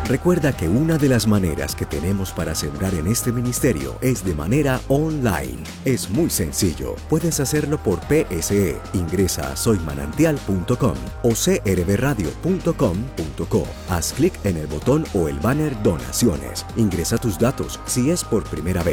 Recuerda que una de las maneras que tenemos para sembrar en este ministerio es de manera online. Es muy sencillo. Puedes hacerlo por PSE. Ingresa a soymanantial.com o crbradio.com.co. Haz clic en el botón o el banner Donaciones. Ingresa tus datos si es por primera vez.